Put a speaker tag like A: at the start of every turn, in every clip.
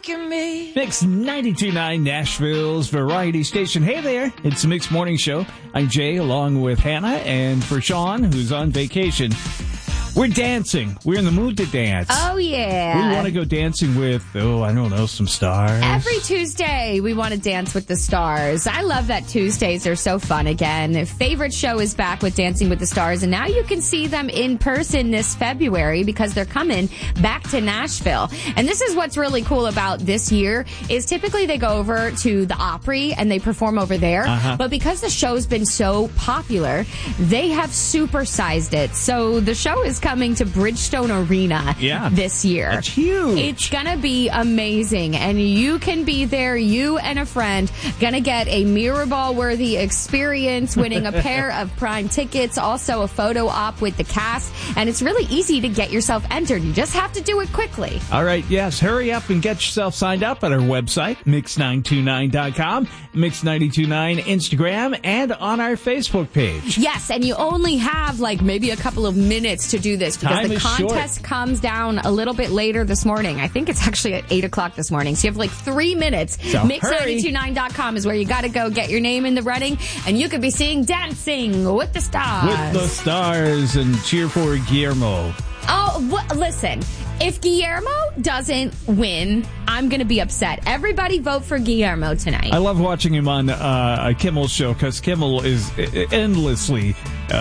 A: making me.
B: Mix 92.9, Nashville's variety station. Hey there, it's the Mix Morning Show. I'm Jay, along with Hannah, and for Sean, who's on vacation. We're dancing. We're in the mood to dance.
C: Oh, yeah.
B: We want to go dancing with, I don't know, some stars.
C: Every Tuesday, we want to dance with the stars. I love that Tuesdays are so fun again. Favorite show is back with Dancing with the Stars, and now you can see them in person this February because they're coming back to Nashville. And this is what's really cool about this year is typically they go over to the Opry and they perform over there. But because the show's been so popular, they have supersized it. So the show is coming to Bridgestone Arena this year.
B: That's huge.
C: It's gonna be amazing, and you can be there, you and a friend, gonna get a Mirrorball worthy experience, winning a pair of prime tickets, also a photo op with the cast, and it's really easy to get yourself entered. You just have to do it quickly.
B: All right, yes, hurry up and get yourself signed up at our website, mix929.com, Mix929 Instagram, and on our Facebook page.
C: Yes, and you only have maybe a couple of minutes to do this because the contest comes down a little bit later this morning. I think it's actually at 8 o'clock this morning. So you have 3 minutes.
B: So
C: Mix929.com is where you got to go get your name in the running, and you could be seeing Dancing with the Stars.
B: With the Stars, and cheer for Guillermo.
C: Oh, listen. If Guillermo doesn't win, I'm going to be upset. Everybody vote for Guillermo tonight.
B: I love watching him on Kimmel's show because Kimmel is endlessly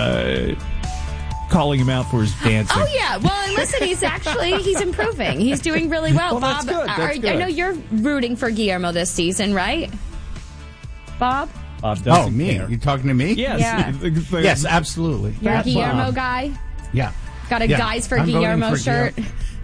B: calling him out for his dancing.
C: Oh, yeah. Well, and listen, he's improving. He's doing really well.
B: Well,
C: Bob,
B: that's good.
C: I know you're rooting for Guillermo this season, right? Bob?
B: Bob
D: me?
B: care.
D: You talking to me?
B: Yes.
C: Yeah.
D: Yes, absolutely.
C: You're a Guillermo
D: Bob.
C: guy?
D: Yeah.
C: Got a Guys for Guillermo shirt?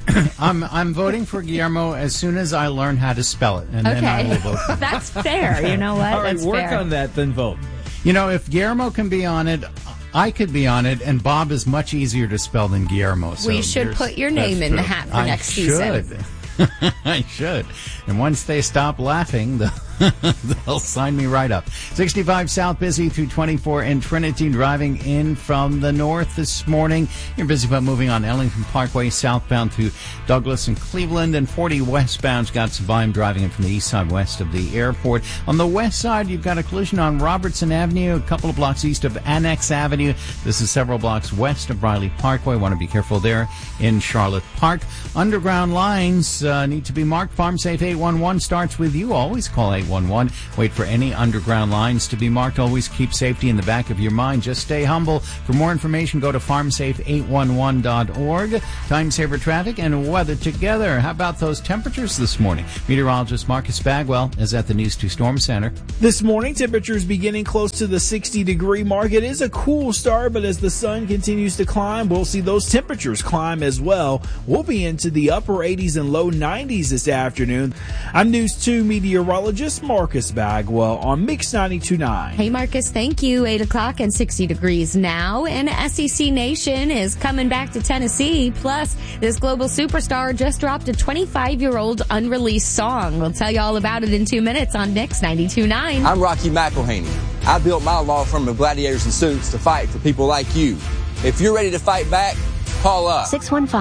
D: I'm voting for Guillermo as soon as I learn how to spell it, and then I will vote for him.
C: That's fair. You know what?
B: All right,
C: That's
B: work
C: fair.
B: on that, then vote.
D: If Guillermo can be on it, I could be on it, and Bob is much easier to spell than Guillermo. So
C: we should put your name in the hat for next season.
D: I should. And once they stop laughing, they'll sign me right up. 65 South busy through 24 in Trinity, driving in from the north this morning. You're busy about moving on Ellington Parkway southbound through Douglas and Cleveland, and 40 westbound's got some volume driving in from the east side west of the airport. On the west side, you've got a collision on Robertson Avenue, a couple of blocks east of Annex Avenue. This is several blocks west of Briley Parkway. Want to be careful there in Charlotte Park. Underground lines need to be marked. Farm Safe 811 starts with you. Always call 811. Wait for any underground lines to be marked. Always keep safety in the back of your mind. Just stay humble. For more information, go to farmsafe811.org. Time saver traffic and weather together. How about those temperatures this morning? Meteorologist Marcus Bagwell is at the News 2 Storm Center.
E: This morning, temperatures beginning close to the 60-degree mark. It is a cool start, but as the sun continues to climb, we'll see those temperatures climb as well. We'll be into the upper 80s and low 90s this afternoon. I'm News 2 meteorologist Marcus Bagwell on Mix 92.9.
C: Hey, Marcus, thank you. 8 o'clock and 60 degrees now. And SEC Nation is coming back to Tennessee. Plus, this global superstar just dropped a 25-year-old unreleased song. We'll tell you all about it in 2 minutes on Mix 92.9.
F: I'm Rocky McElhaney. I built my law firm of gladiators and suits to fight for people like you. If you're ready to fight back, call up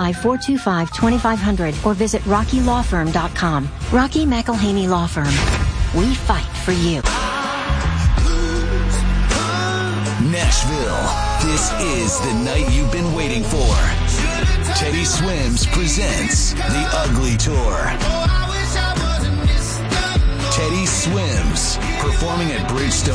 G: 615-425-2500 or visit RockyLawFirm.com. Rocky McElhaney Law Firm. We fight for you.
H: Nashville, this is the night you've been waiting for. Teddy Swims presents The Ugly Tour. Teddy Swims, performing at Bridgestone